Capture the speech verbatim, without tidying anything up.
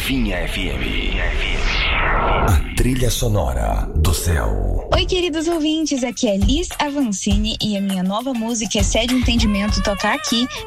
Bonfim F M. A trilha sonora do céu. Oi, queridos ouvintes, aqui é Liz Avancini e a minha nova música Excede o Entendimento toca aqui